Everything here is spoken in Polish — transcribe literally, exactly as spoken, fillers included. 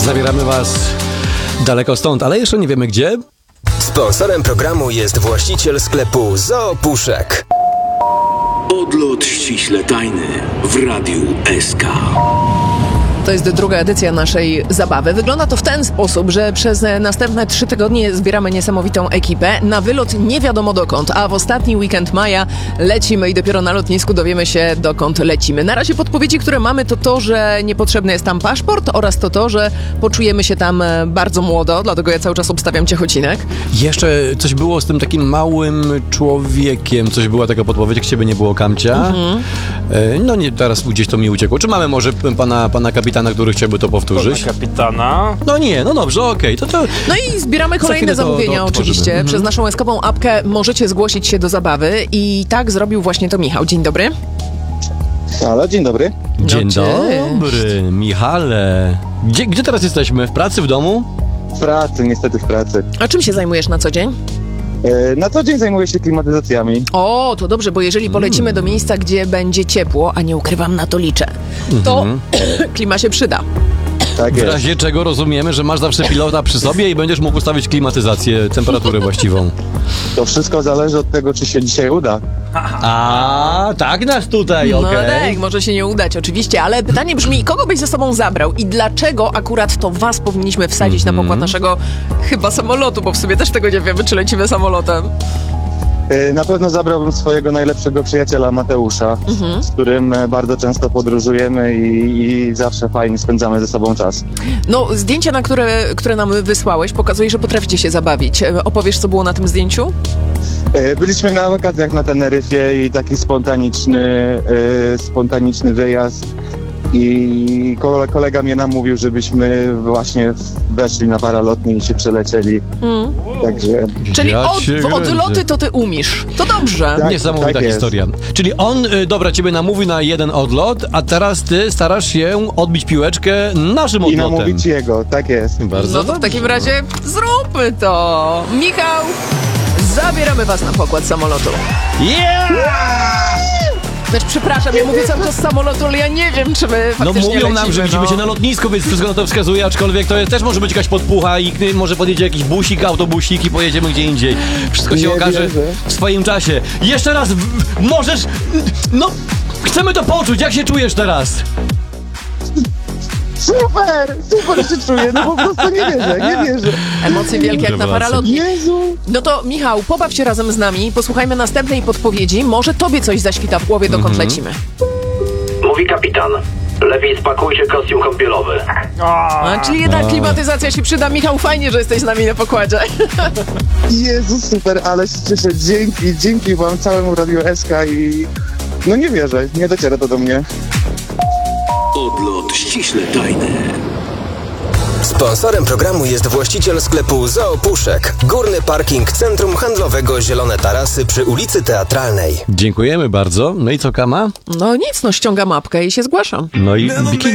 Zabieramy was daleko stąd, ale jeszcze nie wiemy gdzie. Sponsorem programu jest właściciel sklepu Zoopuszek. Odlot ściśle tajny w Radiu S K. To jest druga edycja naszej zabawy. Wygląda to w ten sposób, że przez następne trzy tygodnie zbieramy niesamowitą ekipę na wylot nie wiadomo dokąd, a w ostatni weekend maja lecimy i dopiero na lotnisku dowiemy się, dokąd lecimy. Na razie podpowiedzi, które mamy, to to, że niepotrzebny jest tam paszport oraz to to, że poczujemy się tam bardzo młodo, dlatego ja cały czas obstawiam Ciechocinek. Jeszcze coś było z tym takim małym człowiekiem, coś była taka podpowiedź, jak ciebie nie było, Kamcia. Mhm. No nie, teraz gdzieś to mi uciekło. Czy mamy może pana, pana kapitana, który chciałby to powtórzyć? Pana kapitana? No nie, no dobrze, okej. Okay. To, to... No i zbieramy kolejne zamówienia to, to oczywiście. Mhm. Przez naszą eskową apkę możecie zgłosić się do zabawy i tak zrobił właśnie to Michał. Dzień dobry. Halo, dzień dobry. Dzień no, dobry, Michale. Gdzie, gdzie teraz jesteśmy? W pracy, w domu? W pracy, niestety w pracy. A czym się zajmujesz na co dzień? E, na co dzień zajmuję się klimatyzacjami. O, to dobrze, bo jeżeli polecimy mm. do miejsca, gdzie będzie ciepło, a nie ukrywam, na to liczę, to mm-hmm. klima się przyda. Tak w jest. razie czego rozumiemy, że masz zawsze pilota przy sobie i będziesz mógł ustawić klimatyzację, temperaturę właściwą. To wszystko zależy od tego, czy się dzisiaj uda. A, tak nas tutaj, okej. Okay. No tak, może się nie udać oczywiście, ale pytanie brzmi, kogo byś ze sobą zabrał i dlaczego akurat to was powinniśmy wsadzić mm-hmm. na pokład naszego chyba samolotu, bo w sumie też tego nie wiemy, czy lecimy samolotem. Na pewno zabrałbym swojego najlepszego przyjaciela Mateusza, mhm. z którym bardzo często podróżujemy i, i zawsze fajnie spędzamy ze sobą czas. No, zdjęcia, na które, które nam wysłałeś, pokazuje, że potraficie się zabawić. Opowiesz, co było na tym zdjęciu? Byliśmy na wakacjach na Teneryfie i taki spontaniczny, yy, spontaniczny wyjazd. I kolega mnie namówił, żebyśmy właśnie weszli na paralotnię i się przelecieli. Mm. Także... Czyli od, w odloty to ty umiesz. To dobrze. Tak, niesamowita tak historia. Czyli on, dobra, ciebie namówi na jeden odlot, a teraz ty starasz się odbić piłeczkę naszym odlotem. I namówić jego, tak jest. Bardzo no to dobrze. w takim razie zróbmy to. Michał, zabieramy was na pokład samolotu. Yeah! Znaczy, przepraszam, ja mówię cały czas z samolotu, ale ja nie wiem, czy my faktycznie No mówią lecimy, nam, że widzimy no. się na lotnisku, więc wszystko na to wskazuje, aczkolwiek to jest, też może być jakaś podpucha i może podjedzie jakiś busik, autobusik i pojedziemy gdzie indziej. Wszystko się nie okaże wierzę. w swoim czasie. Jeszcze raz, w, możesz... No, chcemy to poczuć, jak się czujesz teraz? Super! Super się czuję, no po prostu nie wierzę, nie wierzę. Emocje wielkie jak na paralotni. Jezu! No to Michał, pobaw się razem z nami, posłuchajmy następnej podpowiedzi, może tobie coś zaświta w głowie, dokąd mm-hmm. lecimy. Mówi kapitan, lepiej spakujcie kostium kąpielowy. A, czyli jednak klimatyzacja się przyda. Michał, fajnie, że jesteś z nami na pokładzie. Jezu, super, ale się cieszę, dzięki, dzięki wam, całemu Radiu S K i... No nie wierzę, nie dociera to do mnie. Odlot ściśle tajny. Sponsorem programu jest właściciel sklepu Zoopuszek. Górny parking Centrum Handlowego Zielone Tarasy przy ulicy Teatralnej. Dziękujemy bardzo. No i co, Kama? No nic, no ściągam mapkę i się zgłaszam. No i bikini.